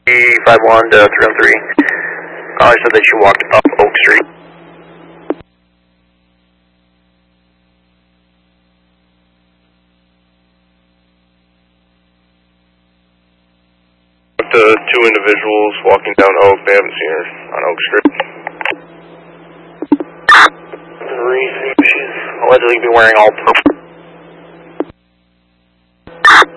51 to 313. I said that you walked up Oak Street. To two individuals walking down Oak. They haven't seen her on Oak Street. She's allegedly be wearing all purple.